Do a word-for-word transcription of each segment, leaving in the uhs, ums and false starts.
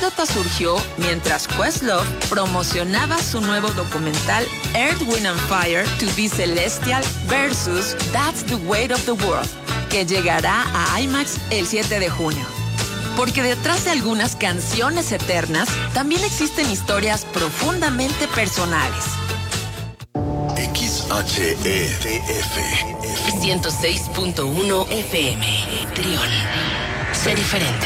anécdota surgió mientras Questlove promocionaba su nuevo documental Earth, Wind and Fire to be Celestial versus That's the Weight of the World, que llegará a IMAX el siete de junio. Porque detrás de algunas canciones eternas, también existen historias profundamente personales. X H E T F ciento seis punto uno F M. Trión. Sé diferente.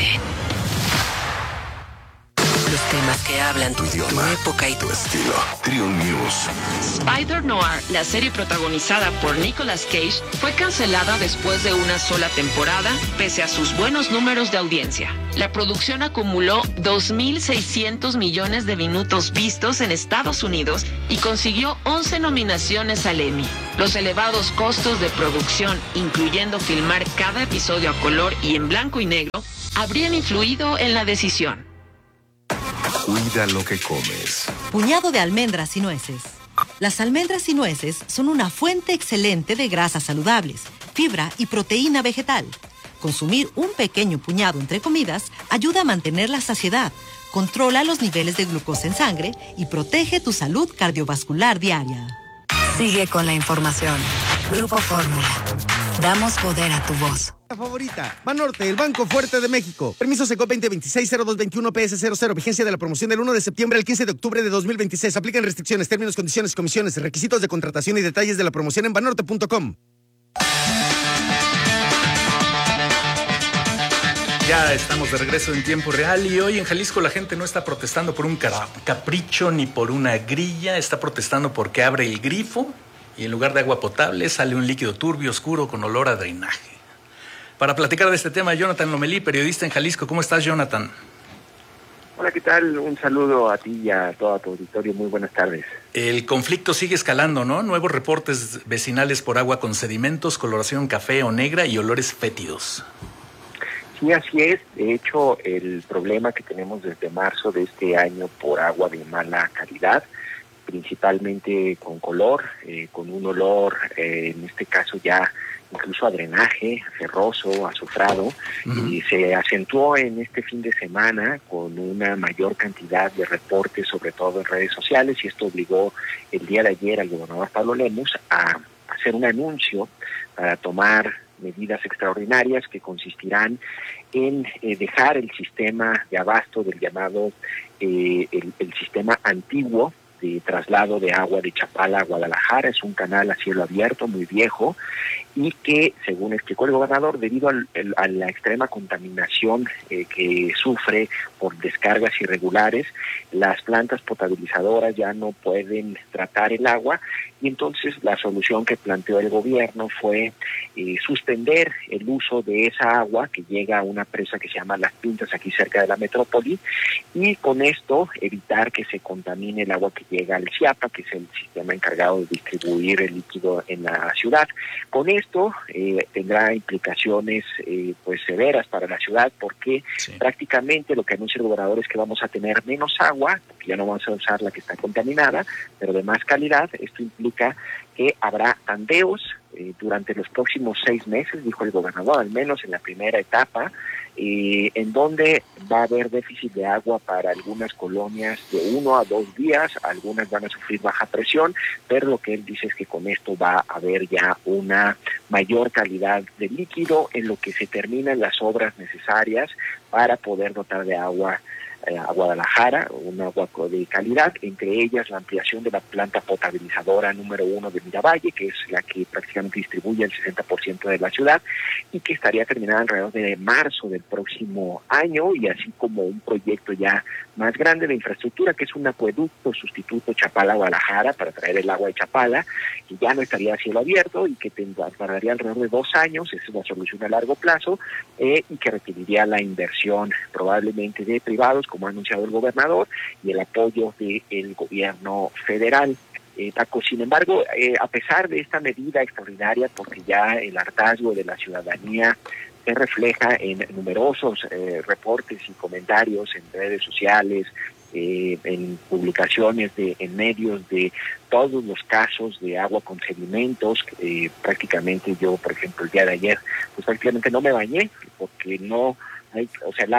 Los temas que hablan tu idioma, tu época y tu estilo. Trión News. Spider Noir, la serie protagonizada por Nicolas Cage, fue cancelada después de una sola temporada, pese a sus buenos números de audiencia. La producción acumuló dos mil seiscientos millones de minutos vistos en Estados Unidos y consiguió once nominaciones al Emmy. Los elevados costos de producción, incluyendo filmar cada episodio a color y en blanco y negro, habrían influido en la decisión. Cuida lo que comes. Puñado de almendras y nueces. Las almendras y nueces son una fuente excelente de grasas saludables, fibra y proteína vegetal. Consumir un pequeño puñado entre comidas ayuda a mantener la saciedad, controla los niveles de glucosa en sangre y protege tu salud cardiovascular diaria. Sigue con la información. Grupo Fórmula. Damos poder a tu voz. La favorita. Banorte, el Banco Fuerte de México. Permiso Seco veinte veintiséis cero dos veintiuno P S cero cero. Vigencia de la promoción del uno de septiembre al quince de octubre de dos mil veintiséis. Aplican restricciones, términos, condiciones, comisiones, requisitos de contratación y detalles de la promoción en banorte punto com. Ya estamos de regreso en tiempo real y hoy en Jalisco la gente no está protestando por un capricho ni por una grilla, está protestando porque abre el grifo y en lugar de agua potable sale un líquido turbio, oscuro, con olor a drenaje. Para platicar de este tema, Jonathan Lomelí, periodista en Jalisco. ¿Cómo estás, Jonathan? Hola, ¿qué tal? Un saludo a ti y a todo tu auditorio. Muy buenas tardes. El conflicto sigue escalando, ¿no? Nuevos reportes vecinales por agua con sedimentos, coloración café o negra y olores fétidos. Sí, así es. De hecho, el problema que tenemos desde marzo de este año por agua de mala calidad, principalmente con color, eh, con un olor, eh, en este caso ya incluso a drenaje, ferroso, azufrado, uh-huh. y se acentuó en este fin de semana con una mayor cantidad de reportes, sobre todo en redes sociales, y esto obligó el día de ayer al gobernador Pablo Lemus a hacer un anuncio para tomar medidas extraordinarias que consistirán en eh, dejar el sistema de abasto del llamado, eh, el, el sistema antiguo de traslado de agua de Chapala a Guadalajara. Es un canal a cielo abierto muy viejo y que, según explicó el gobernador, debido al, el, a la extrema contaminación eh, que sufre por descargas irregulares, las plantas potabilizadoras ya no pueden tratar el agua, y entonces la solución que planteó el gobierno fue eh, suspender el uso de esa agua que llega a una presa que se llama Las Pintas, aquí cerca de la metrópoli, y con esto evitar que se contamine el agua que llega al CIAPA, que es el sistema encargado de distribuir el líquido en la ciudad. Con esto eh, tendrá implicaciones eh, pues severas para la ciudad, porque sí. prácticamente lo que anuncia el gobernador es que vamos a tener menos agua, porque ya no vamos a usar la que está contaminada, pero de más calidad. Esto implica que habrá tandeos eh, durante los próximos seis meses, dijo el gobernador, al menos en la primera etapa, eh, en donde va a haber déficit de agua para algunas colonias de uno a dos días, algunas van a sufrir baja presión, pero lo que él dice es que con esto va a haber ya una mayor calidad de líquido en lo que se terminan las obras necesarias para poder dotar de agua a Guadalajara, un agua de calidad, entre ellas la ampliación de la planta potabilizadora número uno de Miravalle, que es la que prácticamente distribuye el sesenta por ciento de la ciudad, y que estaría terminada alrededor de marzo del próximo año, y así como un proyecto ya más grande de infraestructura, que es un acueducto sustituto Chapala-Guadalajara para traer el agua de Chapala, que ya no estaría a cielo abierto y que tardaría alrededor de dos años, esa es una solución a largo plazo, eh, y que requeriría la inversión probablemente de privados, como ha anunciado el gobernador, y el apoyo del gobierno federal. Eh, Paco, sin embargo, eh, a pesar de esta medida extraordinaria, porque ya el hartazgo de la ciudadanía se refleja en numerosos eh, reportes y comentarios en redes sociales, eh, en publicaciones de, en medios de todos los casos de agua con sedimentos. Eh, prácticamente yo, por ejemplo, el día de ayer, pues prácticamente no me bañé, porque no hay, o sea, el agua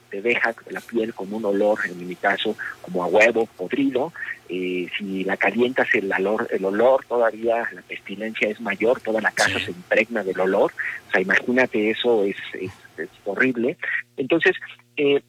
te deja la piel con un olor, en mi caso, como a huevo podrido. Eh, si la calientas, el olor, el olor todavía, la pestilencia es mayor, toda la casa sí. se impregna del olor. O sea, imagínate, eso es, es, es horrible. Entonces, eh,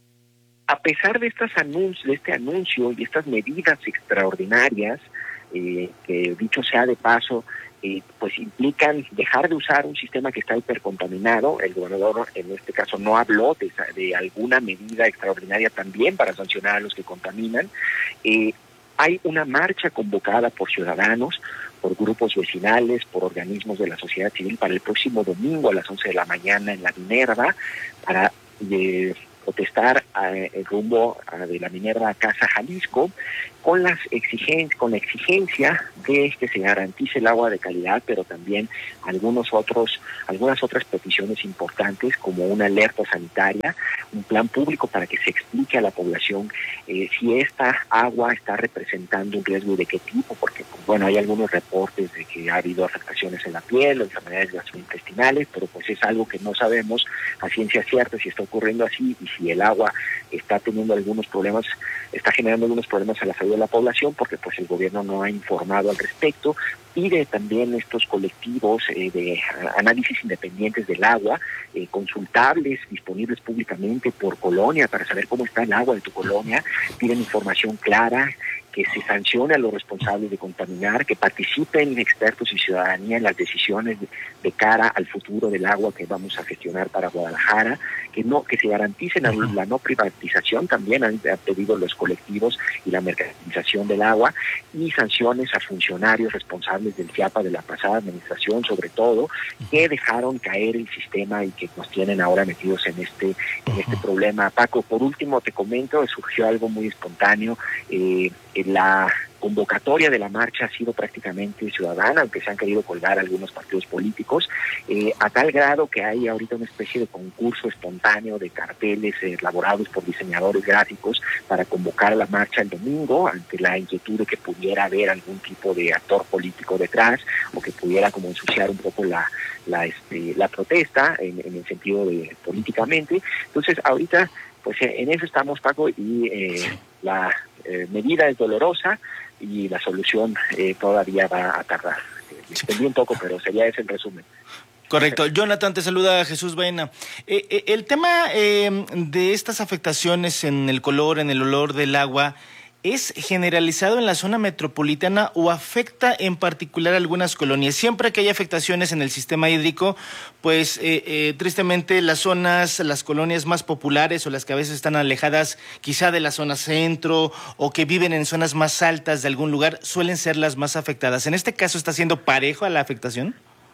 a pesar de estas anuncios, de este anuncio y estas medidas extraordinarias, eh, que dicho sea de paso, Eh, pues implican dejar de usar un sistema que está hipercontaminado. El gobernador en este caso no habló de, de alguna medida extraordinaria también para sancionar a los que contaminan. Eh, hay una marcha convocada por ciudadanos, por grupos vecinales, por organismos de la sociedad civil para el próximo domingo a las once de la mañana en la Minerva para eh, protestar eh, el rumbo a, de la Minerva a Casa Jalisco con las exigencias, con la exigencia de que se garantice el agua de calidad, pero también algunos otros, algunas otras peticiones importantes como una alerta sanitaria, un plan público para que se explique a la población eh, si esta agua está representando un riesgo y de qué tipo, porque pues, bueno, hay algunos reportes de que ha habido afectaciones en la piel o enfermedades gastrointestinales, pero pues es algo que no sabemos a ciencia cierta si está ocurriendo así y si el agua está teniendo algunos problemas, está generando algunos problemas a la salud de la población, porque pues el gobierno no ha informado al respecto. Pide también estos colectivos eh, de análisis independientes del agua, eh, consultables, disponibles públicamente por colonia para saber cómo está el agua de tu colonia. Piden información clara, que se sancione a los responsables de contaminar, que participen expertos y ciudadanía en las decisiones de, de cara al futuro del agua que vamos a gestionar para Guadalajara, que no que se garanticen uh-huh. la no privatización, también han, han pedido los colectivos, y la mercantilización del agua, y sanciones a funcionarios responsables del CIAPA de la pasada administración, sobre todo, que dejaron caer el sistema y que nos tienen ahora metidos en este, en este problema. Paco, por último te comento, surgió algo muy espontáneo. eh, La convocatoria de la marcha ha sido prácticamente ciudadana, aunque se han querido colgar algunos partidos políticos, eh, a tal grado que hay ahorita una especie de concurso espontáneo de carteles eh, elaborados por diseñadores gráficos para convocar a la marcha el domingo, ante la inquietud de que pudiera haber algún tipo de actor político detrás, o que pudiera como ensuciar un poco la la, este, la protesta en, en el sentido de políticamente. Entonces ahorita pues en eso estamos, Paco, y eh, la eh, medida es dolorosa y la solución eh, todavía va a tardar. Me extendí un poco, pero sería ese el resumen. Correcto. Jonathan, te saluda Jesús Baena. Eh, eh, el tema eh, de estas afectaciones en el color, en el olor del agua, ¿es generalizado en la zona metropolitana o afecta en particular a algunas colonias? Siempre que hay afectaciones en el sistema hídrico, pues eh, eh, tristemente las zonas, las colonias más populares o las que a veces están alejadas quizá de la zona centro o que viven en zonas más altas de algún lugar, suelen ser las más afectadas. ¿En este caso está siendo parejo a la afectación?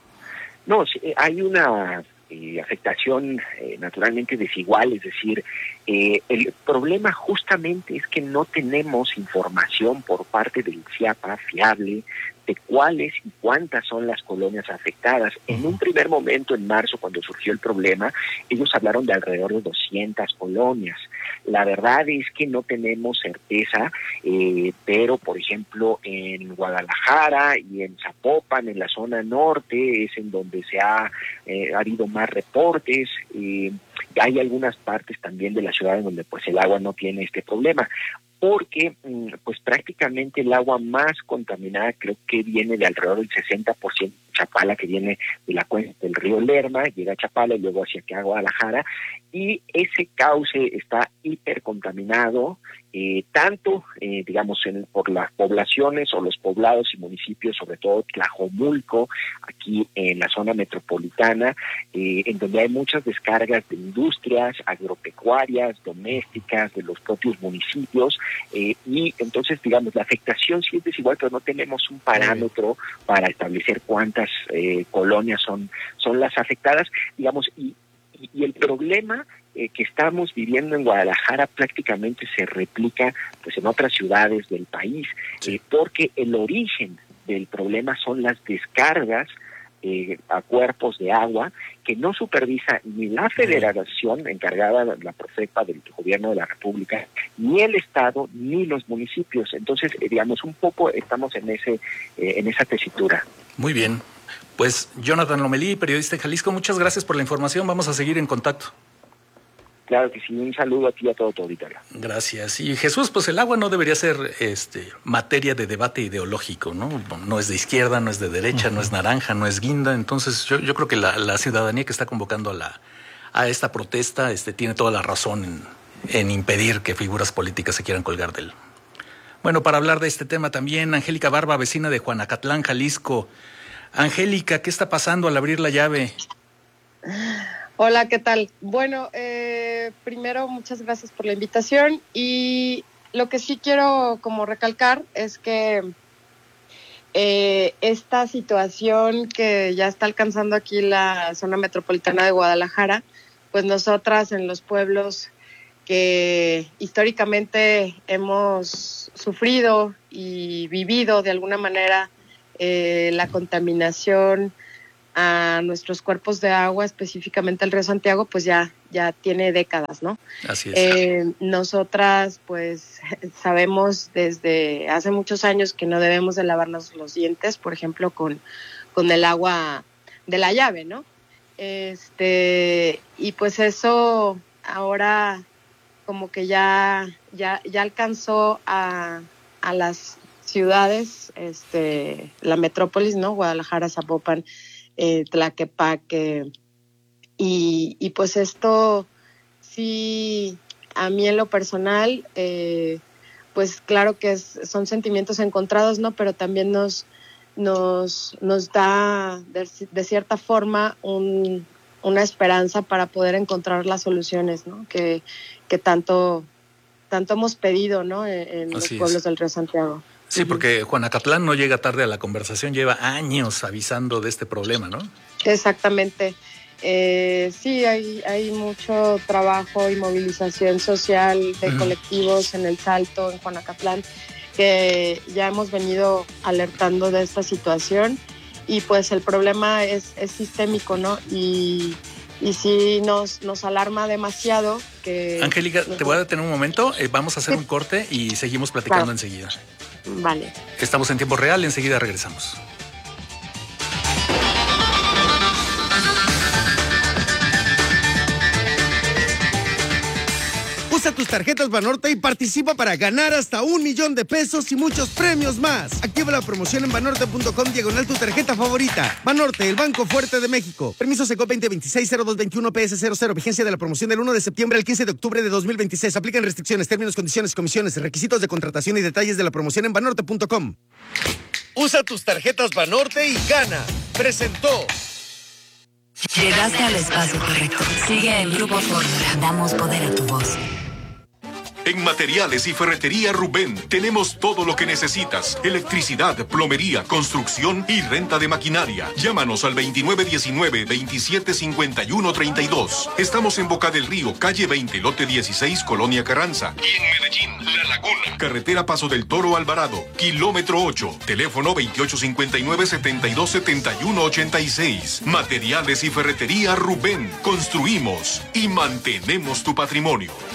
No, hay una eh, afectación eh, naturalmente desigual, es decir, eh, el problema justamente es que no tenemos información por parte del CIAPA fiable de cuáles y cuántas son las colonias afectadas. En un primer momento, en marzo, cuando surgió el problema, ellos hablaron de alrededor de doscientas colonias. La verdad es que no tenemos certeza, eh, pero, por ejemplo, en Guadalajara y en Zapopan, en la zona norte, es en donde se ha, eh, ha habido más reportes. Eh, hay algunas partes también de la ciudad en donde pues el agua no tiene este problema, porque pues prácticamente el agua más contaminada creo que viene de alrededor del sesenta por ciento de Chapala, que viene de la cuenca del río Lerma, llega a Chapala y luego hacia acá a Guadalajara, y ese cauce está hipercontaminado, eh, tanto, eh, digamos, en, por las poblaciones o los poblados y municipios, sobre todo Tlajomulco, aquí en la zona metropolitana, eh, en donde hay muchas descargas de industrias agropecuarias, domésticas, de los propios municipios, eh, y entonces, digamos, la afectación sí es desigual, pero no tenemos un parámetro para establecer cuántas eh, colonias son, son las afectadas, digamos, y, y, y el problema eh, que estamos viviendo en Guadalajara prácticamente se replica pues en otras ciudades del país, sí. eh, porque el origen del problema son las descargas Eh, a cuerpos de agua que no supervisa ni la federación encargada, la Profepa del Gobierno de la República, ni el Estado, ni los municipios. Entonces, eh, digamos, un poco estamos en ese eh, en esa tesitura. Muy bien. Pues Jonathan Lomelí, periodista en Jalisco, muchas gracias por la información. Vamos a seguir en contacto. Claro que sí, un saludo a ti y a todo tu auditorio. Gracias. Y Jesús, pues el agua no debería ser este, materia de debate ideológico, ¿no? No es de izquierda, no es de derecha, uh-huh. no es naranja, no es guinda. Entonces yo, yo creo que la, la ciudadanía que está convocando a, la, a esta protesta este, tiene toda la razón en, en impedir que figuras políticas se quieran colgar de él. Bueno, para hablar de este tema también, Angélica Barba, vecina de Juanacatlán, Jalisco. Angélica, ¿qué está pasando al abrir la llave? Hola, ¿qué tal? Bueno, eh, primero muchas gracias por la invitación y lo que sí quiero como recalcar es que eh, esta situación que ya está alcanzando aquí la zona metropolitana de Guadalajara, pues nosotras en los pueblos que históricamente hemos sufrido y vivido de alguna manera eh, la contaminación a nuestros cuerpos de agua, específicamente el río Santiago, pues ya, ya tiene décadas, ¿no? Así es. Eh, nosotras, pues, sabemos desde hace muchos años que no debemos de lavarnos los dientes, por ejemplo, con, con el agua de la llave, ¿no? Este, y pues eso ahora como que ya, ya, ya alcanzó a, a las ciudades, este, la metrópolis, ¿no? Guadalajara, Zapopan, Eh, Tlaquepaque, y, y pues esto sí, a mí en lo personal, eh, pues claro que es, son sentimientos encontrados, ¿no? Pero también nos, nos, nos da de, de cierta forma un, una esperanza para poder encontrar las soluciones, ¿no? Que, que tanto, tanto hemos pedido, ¿no? En, en los pueblos del río Santiago. Sí, porque Juanacatlán no llega tarde a la conversación, lleva años avisando de este problema, ¿no? Exactamente. Eh, sí, hay, hay mucho trabajo y movilización social de uh-huh. colectivos en El Salto, en Juanacatlán, que ya hemos venido alertando de esta situación y pues el problema es, es sistémico, ¿no? Y, y sí nos, nos alarma demasiado que... Angélica, te voy a detener un momento, eh, vamos a hacer sí. un corte y seguimos platicando claro. enseguida. Vale. Estamos en tiempo real, enseguida regresamos. Usa tus tarjetas Banorte y participa para ganar hasta un millón de pesos y muchos premios más. Activa la promoción en banorte punto com diagonal tu tarjeta favorita. Banorte, el Banco Fuerte de México. Permiso SECO veinte veintiséis cero dos veintiuno P S cero cero. Vigencia de la promoción del uno de septiembre al quince de octubre de dos mil veintiséis. Aplican restricciones, términos, condiciones, comisiones, requisitos de contratación y detalles de la promoción en banorte punto com. Usa tus tarjetas Banorte y gana. Presentó. Llegaste al espacio correcto. Sigue en Grupo Fórmula. Damos poder a tu voz. En Materiales y Ferretería Rubén tenemos todo lo que necesitas. Electricidad, plomería, construcción y renta de maquinaria. Llámanos al veintinueve diecinueve, veintisiete cincuenta y uno treinta y dos. Estamos en Boca del Río, calle veinte, lote dieciséis, Colonia Carranza. Y en Medellín, La Laguna. Carretera Paso del Toro Alvarado, kilómetro ocho. Teléfono veintiocho cincuenta y nueve, setenta y dos setenta y uno ochenta y seis. Materiales y Ferretería Rubén. Construimos y mantenemos tu patrimonio.